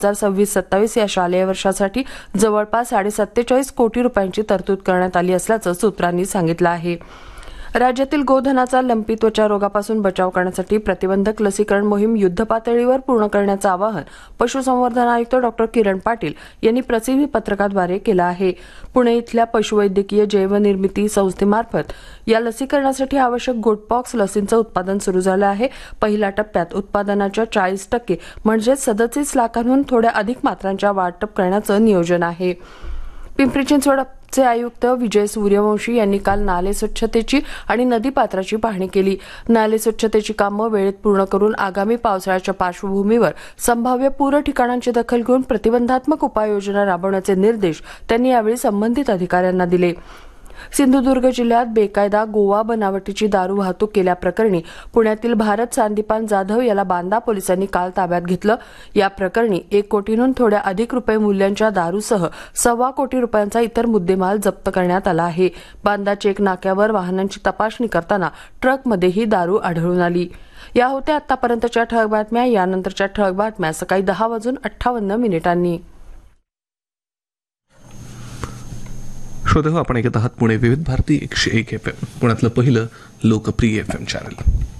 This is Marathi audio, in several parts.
2026-27 या शालेय वर्षासाठी जवळपास 47 कोटी रुपयांची तरतूद करण्यात आली असल्याचं सूत्रांनी सांगितलं आहे. राज्यातील गोधनाचा लंपी त्वचा रोगापासून बचाव करण्यासाठी प्रतिबंधक लसीकरण मोहीम युद्धपातळीवर पूर्ण करण्याचं आवाहन पशुसंवर्धन आयुक्त डॉ. किरण पाटील यांनी प्रसिद्धी पत्रकाद्वारे केलं आहे. पुणे इथल्या पशुवैद्यकीय जैवनिर्मिती संस्थेमार्फत या लसीकरणासाठी आवश्यक गोटपॉक्स लसींचं उत्पादन सुरू झालं आहे. पहिल्या टप्प्यात उत्पादनाच्या 40% म्हणजे 37 लाखांहून थोड्या अधिक मात्रांच्या वाटप करण्याचं नियोजन आहे. पिंपरी चिंचवडचे आयुक्त विजय सूर्यवंशी यांनी काल नाले स्वच्छतेची आणि नदीपात्राची पाहणी केली. नाले स्वच्छतेची कामं वेळेत पूर्ण करून आगामी पावसाळ्याच्या पार्श्वभूमीवर संभाव्य पूर ठिकाणांची दखल घेऊन प्रतिबंधात्मक उपाययोजना राबवण्याचे निर्देश त्यांनी यावेळी संबंधित अधिकाऱ्यांना दिले. सिंधुदुर्ग जिल्ह्यात बेकायदा गोवा बनावटीची दारू वाहतूक केल्याप्रकरणी पुण्यातील भारत सांदीपान जाधव याला बांदा पोलिसांनी काल ताब्यात घेतलं. या प्रकरणी 1 कोटींहून थोड्या अधिक रुपये मूल्याच्या दारूसह 1.25 कोटी रुपयांचा इतर मुद्देमाल जप्त करण्यात आला आहे. बांदा चेक नाक्यावर वाहनांची तपासणी करताना ट्रकमध्ये ही दारू आढळून आली. या होत्या आतापर्यंतच्या ठळक बातम्या. यानंतरच्या ठळक बातम्या सकाळी 10:58 श्रोते, आपण ऐकत आहात पुणे विविध भारती 101 FM, पुण्यातलं पहिलं लोकप्रिय FM चॅनल.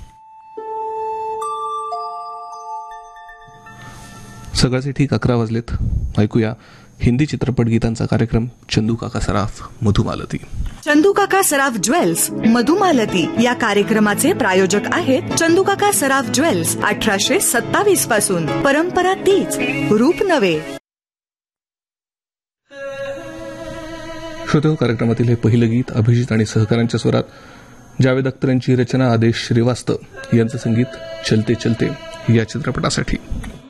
सकाळचे ठीक 11 वाजलेत. ऐकूया हिंदी चित्रपट गीतांचा कार्यक्रम चंदू काका सराफ मधुमालती. चंदू काका सराफ ज्वेल्स मधुमालती या कार्यक्रमाचे प्रायोजक आहेत चंदू काका सराफ ज्वेल्स. 1827 पासून परंपरा तीच, रूप नवे. श्रोते, कार्यक्रमातील हे पहिलं गीत अभिजित आणि सहकाऱ्यांच्या स्वरात जावेद अख्तर यांची रचना, आदेश श्रीवास्तव यांचं संगीत चलते चलते या चित्रपटासाठी.